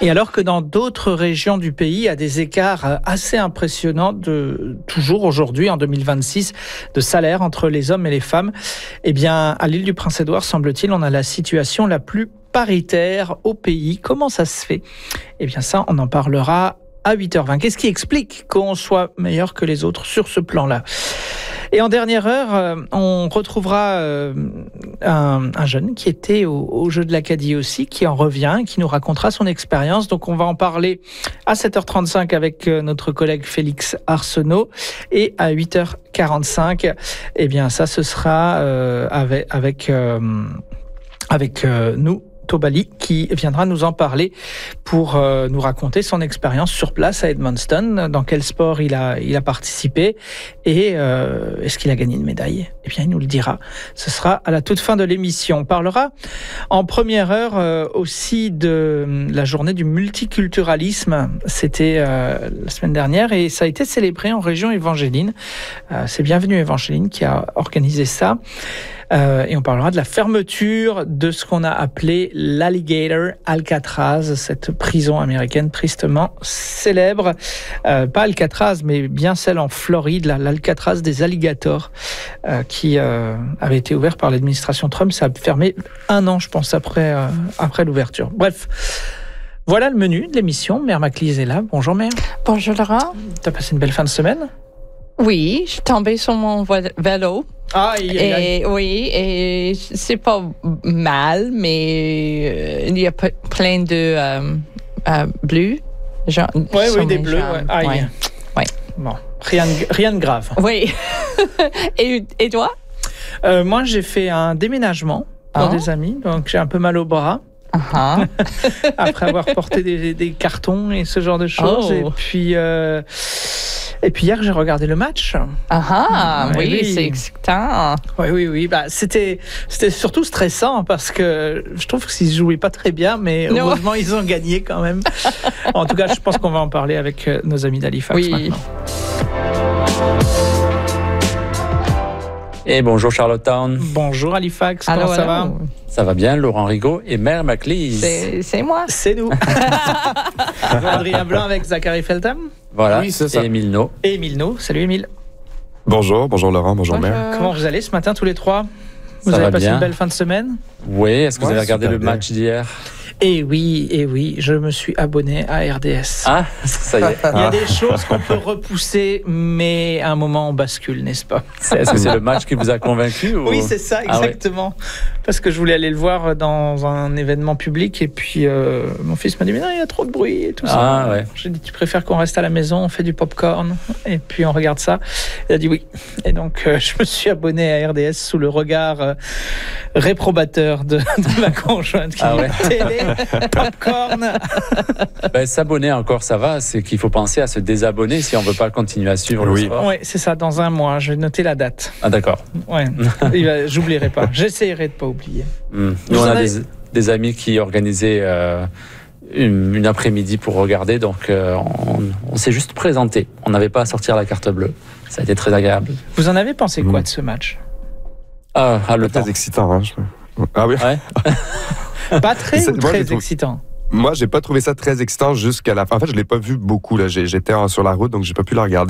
Et alors que dans d'autres régions du pays, il y a des écarts assez impressionnants toujours aujourd'hui, en 2026, de salaire entre les hommes et les femmes, eh bien, à l'île du Prince-Édouard, semble-t-il, on a la situation la plus paritaire au pays. Comment ça se fait? Eh bien, ça, on en parlera à 8h20. Qu'est-ce qui explique qu'on soit meilleur que les autres sur ce plan-là? Et en dernière heure, on retrouvera un jeune qui était au Jeu de l'Acadie aussi, qui en revient, qui nous racontera son expérience. Donc on va en parler à 7h35 avec notre collègue Félix Arsenault. Et à 8h45, eh bien ça, ce sera avec nous, Tobali, qui viendra nous en parler pour nous raconter son expérience sur place à Edmundston, dans quel sport il a participé et est-ce qu'il a gagné une médaille? Eh bien, il nous le dira. Ce sera à la toute fin de l'émission. On parlera en première heure aussi de la journée du multiculturalisme. C'était la semaine dernière et ça a été célébré en région Évangéline. C'est Bienvenue Évangéline qui a organisé ça. Et on parlera de la fermeture de ce qu'on a appelé l'Alligator Alcatraz, cette prison américaine tristement célèbre. Pas Alcatraz, mais bien celle en Floride, l'Alcatraz des alligators, qui avait été ouvert par l'administration Trump. Ça a fermé 1 an, je pense, après l'ouverture. Bref. Voilà le menu de l'émission. Mère Maclise est là. Bonjour Mère. Bonjour Laurent. T'as passé une belle fin de semaine? Oui, je suis tombée sur mon vélo. Oui, et c'est pas mal, mais il y a plein de bleus. Oui, des bleus. Ouais. Bon, rien de grave. Oui. Et toi? Moi, j'ai fait un déménagement pour des amis, donc j'ai un peu mal au bras. Après avoir porté des cartons et ce genre de choses. Et puis hier, j'ai regardé le match. Oui, c'est excitant. Oui. C'était surtout stressant parce que je trouve qu'ils ne jouaient pas très bien, mais heureusement, ils ont gagné quand même. En tout cas, je pense qu'on va en parler avec nos amis d'Halifax maintenant. Et bonjour Charlottetown. Bonjour Halifax, comment ça va? Ça va bien, Laurent Rigaud et Mère Maclise. C'est moi. C'est nous. Adrien Blanc avec Zachary Feltham. Voilà, oui, c'est ça. Et Émile No. Et Émile No. Salut Émile. Bonjour Laurent, bonjour Mère. Comment vous allez ce matin tous les trois? Vous Ça avez va passé bien. une belle fin de semaine? Oui, est-ce que vous avez regardé le bien. match d'hier? Et oui, je me suis abonné à RDS. Ah, ça y est. Il y a des choses qu'on peut repousser, mais à un moment on bascule, n'est-ce pas? Est-ce que c'est le match qui vous a convaincu ou... Oui, c'est ça, exactement. Parce que je voulais aller le voir dans un événement public et puis mon fils m'a dit mais non, il y a trop de bruit et tout ça. Ouais. J'ai dit tu préfères qu'on reste à la maison, on fait du popcorn et puis on regarde ça. Il a dit oui. Et donc je me suis abonné à RDS sous le regard réprobateur de ma conjointe qui dit télé, popcorn. S'abonner encore, ça va. C'est qu'il faut penser à se désabonner si on ne veut pas continuer à suivre le sport. Oui, c'est ça. Dans 1 mois, je vais noter la date. Ah d'accord. Ouais. J'oublierai pas. J'essaierai de pas oublier. Nous, on a des amis qui organisaient une après-midi pour regarder, donc on s'est juste présenté. On n'avait pas à sortir la carte bleue. Ça a été très agréable. Vous en avez pensé quoi de ce match? Le temps. Très excitant, hein, Ah oui. Ouais. Pas très excitant. Moi, j'ai pas trouvé ça très excitant jusqu'à la fin. En fait, je l'ai pas vu beaucoup là. J'étais sur la route, donc j'ai pas pu la regarder.